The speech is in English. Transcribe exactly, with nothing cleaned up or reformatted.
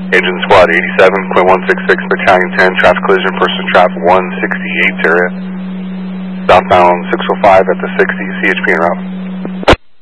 Engine Squad eighty-seven, point one six six, Battalion ten, traffic collision, person trap one sixty-eight area. Southbound six oh five at the sixty, C H P en route.